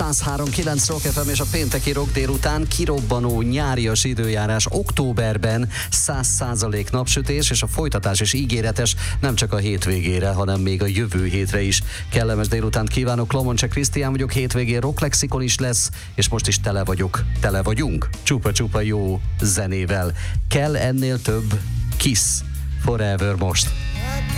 103.9 Rock FM és a pénteki rock délután kirobbanó nyárias időjárás októberben 100% napsütés, és a folytatás is ígéretes nem csak a hétvégére, hanem még a jövő hétre is. Kellemes délutánt kívánok, Lomoncse Krisztián vagyok, hétvégén rocklexikon is lesz, és most is tele vagyunk, csupa-csupa jó zenével. Kell ennél több? Kiss Forever most.